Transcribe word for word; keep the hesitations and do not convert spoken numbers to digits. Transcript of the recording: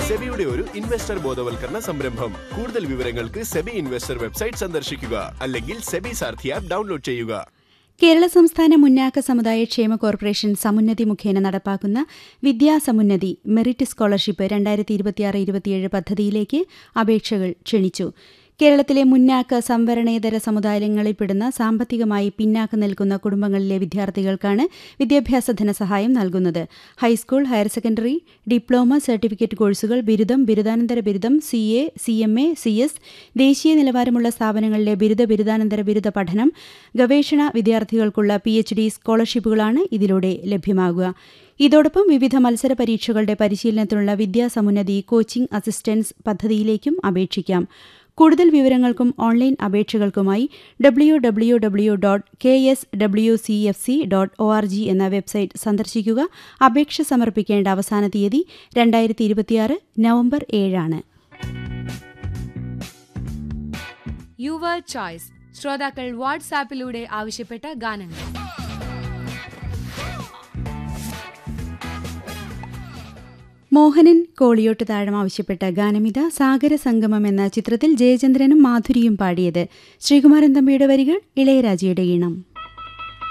സെബിയുടെ ഒരു ഇൻവെസ്റ്റർ ബോധവൽക്കരണ സംരംഭം. കൂടുതൽ വിവരങ്ങൾക്ക് സെബി ഇൻവെസ്റ്റർ വെബ്സൈറ്റ് സന്ദർശിക്കുക അല്ലെങ്കിൽ സെബി സാരഥി ആപ്പ് ഡൗൺലോഡ് ചെയ്യുക. കേരള സംസ്ഥാന മുന്നാക്ക സമുദായ ക്ഷേമ കോർപ്പറേഷൻ സമുന്നതി മുഖേന നടപ്പാക്കുന്ന വിദ്യാസമുന്നതി മെറിറ്റ് സ്കോളർഷിപ്പ് രണ്ടായിരത്തി ഇരുപത്തിയാറ് ഇരുപത്തിയേഴ് പദ്ധതിയിലേക്ക് അപേക്ഷകൾ ക്ഷണിച്ചു. കേരളത്തിലെ മുന്നാക്ക സംവരണേതര സമുദായങ്ങളിൽപ്പെടുന്ന സാമ്പത്തികമായി പിന്നാക്കം നിൽക്കുന്ന കുടുംബങ്ങളിലെ വിദ്യാർത്ഥികൾക്കാണ് വിദ്യാഭ്യാസ ധനസഹായം നൽകുന്നത്. High school, higher secondary, diploma, certificate കോഴ്സുകൾ, ബിരുദം, ബിരുദാനന്തര ബിരുദം, C A, C M A, C S, ദേശീയ നിലവാരമുള്ള സ്ഥാപനങ്ങളിലെ ബിരുദ, ബിരുദാനന്തര ബിരുദ പഠനം, ഗവേഷണ വിദ്യാർത്ഥികൾക്കുള്ള പി എച്ച് ഡി സ്കോളർഷിപ്പുകളാണ് ഇതിലൂടെ ലഭ്യമാകുക. ഇതോടൊപ്പം വിവിധ മത്സര പരീക്ഷകളുടെ പരിശീലനത്തിനുള്ള വിദ്യാസമുന്നതി കോച്ചിംഗ് അസിസ്റ്റൻസ് പദ്ധതിയിലേക്കും അപേക്ഷിക്കാം. കൂടുതൽ വിവരങ്ങൾക്കും online അപേക്ഷകൾക്കുമായി W W W dot K S W C F C dot O R G എന്ന വെബ്സൈറ്റ് സന്ദർശിക്കുക. അപേക്ഷ സമർപ്പിക്കേണ്ട അവസാന തീയതി രണ്ടായിരത്തി ഇരുപത്തിയാറ് നവംബർ ഏഴാണ്. Your choice. ശ്രോതാക്കൾ വാട്സാപ്പിലൂടെ ആവശ്യപ്പെട്ട ഗാനങ്ങൾ. മോഹനൻ കോളിയോട്ട് താഴം ആവശ്യപ്പെട്ട ഗാനമിത. സാഗര സംഗമം എന്ന ചിത്രത്തിൽ ജയചന്ദ്രനും മാധുരിയും പാടിയത്. ശ്രീകുമാരൻ തമ്പിയുടെ വരികൾ, ഇളയരാജയുടെ ഈണം.